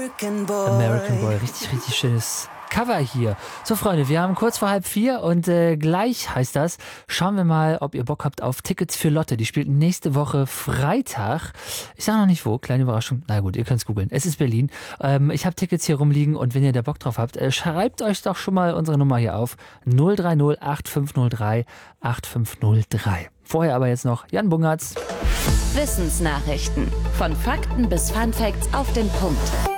American Boy, richtig schönes Cover hier. So Freunde, wir haben kurz vor 3:30 und gleich heißt das, schauen wir mal, ob ihr Bock habt auf Tickets für Lotte. Die spielt nächste Woche Freitag. Ich sage noch nicht wo, kleine Überraschung. Na gut, ihr könnt es googeln. Es ist Berlin. Ich habe Tickets hier rumliegen und wenn ihr da Bock drauf habt, schreibt euch doch schon mal unsere Nummer hier auf. 030 8503 8503. Vorher aber jetzt noch Jan Bungertz. Wissensnachrichten. Von Fakten bis Funfacts auf den Punkt.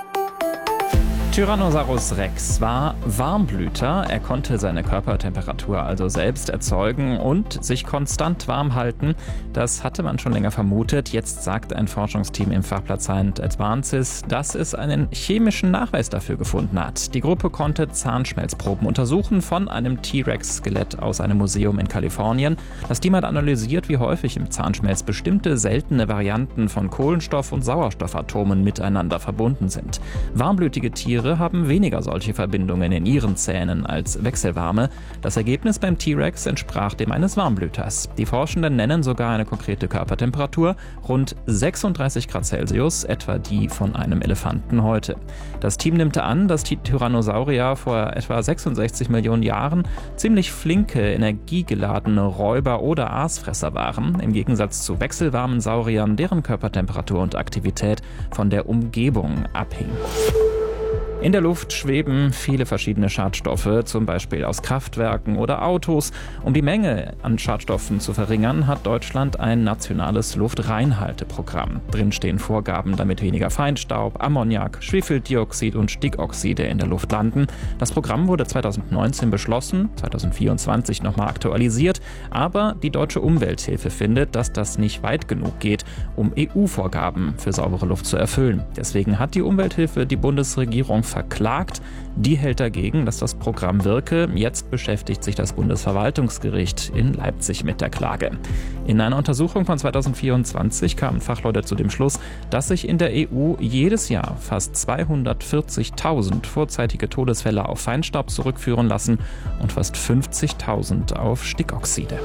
Tyrannosaurus Rex war Warmblüter. Er konnte seine Körpertemperatur also selbst erzeugen und sich konstant warm halten. Das hatte man schon länger vermutet. Jetzt sagt ein Forschungsteam im Fachblatt Science Advances, dass es einen chemischen Nachweis dafür gefunden hat. Die Gruppe konnte Zahnschmelzproben untersuchen von einem T-Rex-Skelett aus einem Museum in Kalifornien. Das Team hat analysiert, wie häufig im Zahnschmelz bestimmte seltene Varianten von Kohlenstoff- und Sauerstoffatomen miteinander verbunden sind. Warmblütige Tiere haben weniger solche Verbindungen in ihren Zähnen als wechselwarme. Das Ergebnis beim T-Rex entsprach dem eines Warmblüters. Die Forschenden nennen sogar eine konkrete Körpertemperatur, rund 36 Grad Celsius, etwa die von einem Elefanten heute. Das Team nimmt an, dass die Tyrannosaurier vor etwa 66 Millionen Jahren ziemlich flinke, energiegeladene Räuber oder Aasfresser waren, im Gegensatz zu wechselwarmen Sauriern, deren Körpertemperatur und Aktivität von der Umgebung abhing. In der Luft schweben viele verschiedene Schadstoffe, zum Beispiel aus Kraftwerken oder Autos. Um die Menge an Schadstoffen zu verringern, hat Deutschland ein nationales Luftreinhalteprogramm. Drin stehen Vorgaben, damit weniger Feinstaub, Ammoniak, Schwefeldioxid und Stickoxide in der Luft landen. Das Programm wurde 2019 beschlossen, 2024 nochmal aktualisiert, aber die Deutsche Umwelthilfe findet, dass das nicht weit genug geht, um EU-Vorgaben für saubere Luft zu erfüllen. Deswegen hat die Umwelthilfe die Bundesregierung verklagt. Die hält dagegen, dass das Programm wirke. Jetzt beschäftigt sich das Bundesverwaltungsgericht in Leipzig mit der Klage. In einer Untersuchung von 2024 kamen Fachleute zu dem Schluss, dass sich in der EU jedes Jahr fast 240.000 vorzeitige Todesfälle auf Feinstaub zurückführen lassen und fast 50.000 auf Stickoxide.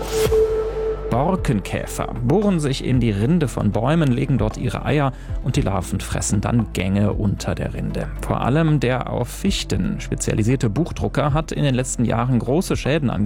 Borkenkäfer bohren sich in die Rinde von Bäumen, legen dort ihre Eier und die Larven fressen dann Gänge unter der Rinde. Vor allem der auf Fichten spezialisierte Buchdrucker hat in den letzten Jahren große Schäden